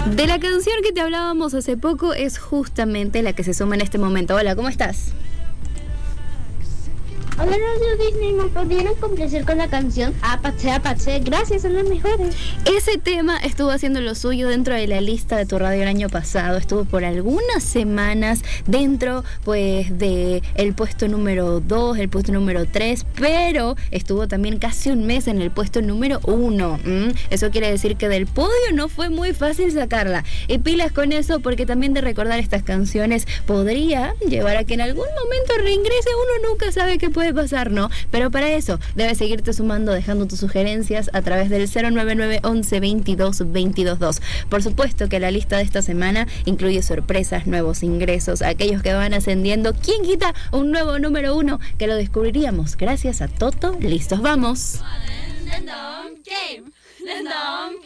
De la canción que te hablábamos hace poco es justamente la que se suma en este momento. Hola, ¿cómo estás? Hola, Radio Disney, ¿me pudieron complacer con la canción Apache, Apache? Gracias, son las mejores. Ese tema estuvo haciendo lo suyo dentro de la lista de tu radio el año pasado. Estuvo por algunas semanas dentro, pues, de el puesto número 2, el puesto número 3, pero estuvo también casi un mes en el puesto número 1. Eso quiere decir que del podio no fue muy fácil sacarla. Y pilas con eso, porque también de recordar estas canciones podría llevar a que en algún momento reingrese. Uno nunca sabe qué puede pasar, ¿no? Pero para eso debes seguirte sumando, dejando tus sugerencias a través del 099 11 22 22 2. Por supuesto que la lista de esta semana incluye sorpresas, nuevos ingresos, aquellos que van ascendiendo. ¿Quién quita un nuevo número 1? Que lo descubriríamos gracias a Toto. Listos, vamos.